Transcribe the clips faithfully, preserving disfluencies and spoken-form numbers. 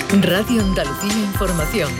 Radio Andalucía Información.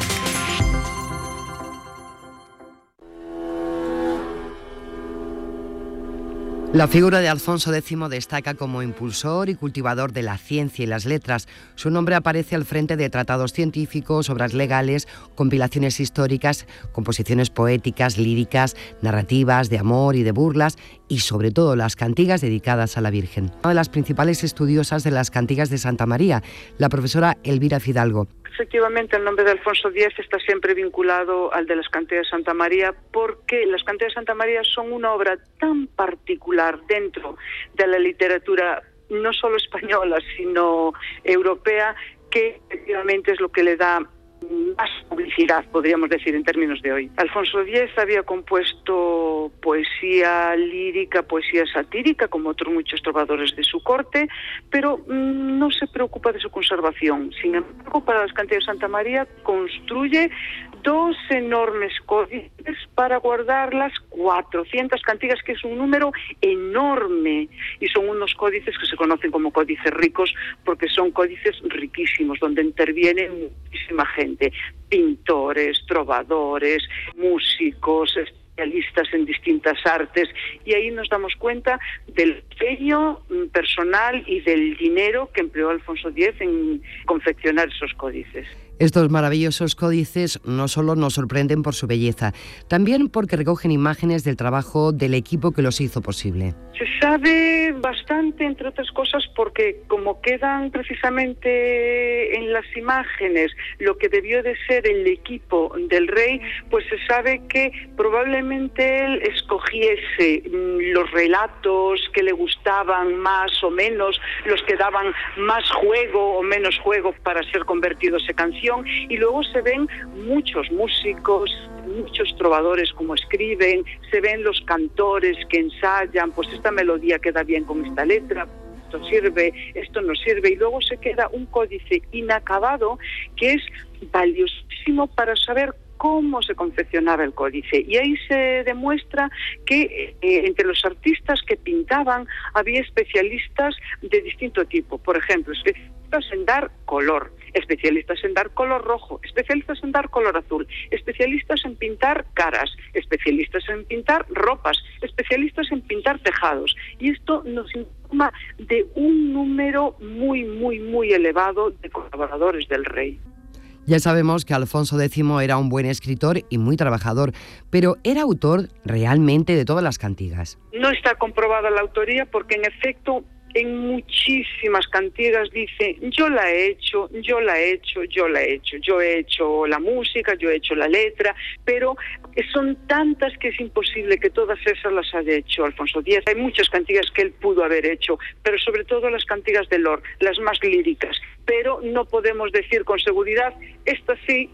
La figura de Alfonso X destaca como impulsor y cultivador de la ciencia y las letras. Su nombre aparece al frente de tratados científicos, obras legales, compilaciones históricas, composiciones poéticas, líricas, narrativas, de amor y de burlas, y sobre todo las cantigas dedicadas a la Virgen. Una de las principales estudiosas de las cantigas de Santa María, la profesora Elvira Fidalgo. Efectivamente, el nombre de Alfonso X está siempre vinculado al de las cantigas de Santa María, porque las cantigas de Santa María son una obra tan particular dentro de la literatura, no solo española, sino europea, que efectivamente es lo que le da más publicidad, podríamos decir, en términos de hoy. Alfonso X había compuesto poesía lírica, poesía satírica, como otros muchos trovadores de su corte, pero mmm, no se preocupa de su conservación. Sin embargo, para las cantigas de Santa María construye dos enormes códices para guardar las cuatrocientas cantigas, que es un número enorme, y son unos códices que se conocen como códices ricos, porque son códices riquísimos, donde intervienen muchísima gente, pintores, trovadores, músicos, especialistas en distintas artes, y ahí nos damos cuenta del empeño personal y del dinero que empleó Alfonso X en confeccionar esos códices. Estos maravillosos códices no solo nos sorprenden por su belleza, también porque recogen imágenes del trabajo del equipo que los hizo posible. Se sabe bastante, entre otras cosas, porque como quedan precisamente en las imágenes lo que debió de ser el equipo del rey, pues se sabe que probablemente él escogiese los relatos que le gustaban más o menos, los que daban más juego o menos juego para ser convertidos en canción. Y luego se ven muchos músicos, muchos trovadores como escriben, se ven los cantores que ensayan, pues esta melodía queda bien con esta letra, esto sirve, esto no sirve, y luego se queda un códice inacabado que es valiosísimo para saber cómo se confeccionaba el códice. Y ahí se demuestra que eh, entre los artistas que pintaban había especialistas de distinto tipo. Por ejemplo, especialistas en dar color, especialistas en dar color rojo, especialistas en dar color azul, especialistas en pintar caras, especialistas en pintar ropas, especialistas en pintar tejados. Y esto nos informa de un número muy, muy, muy elevado de colaboradores del rey. Ya sabemos que Alfonso X era un buen escritor y muy trabajador, pero ¿era autor realmente de todas las cantigas? No está comprobada la autoría porque, en efecto, en muchísimas cantigas dice: yo la he hecho, yo la he hecho, yo la he hecho, yo he hecho la música, yo he hecho la letra, pero son tantas que es imposible que todas esas las haya hecho Alfonso X. Hay muchas cantigas que él pudo haber hecho, pero sobre todo las cantigas de Lor, las más líricas, pero no podemos decir con seguridad, esta sí,